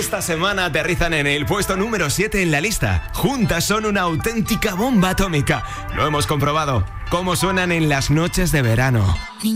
Esta semana aterrizan en el puesto número 7 en la lista. Juntas son una auténtica bomba atómica. Lo hemos comprobado. Cómo suenan en las noches de verano.